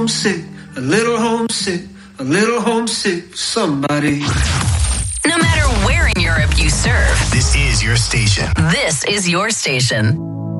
homesick, a little homesick, a little homesick for somebody. No matter where in Europe you serve, this is your station. This is your station.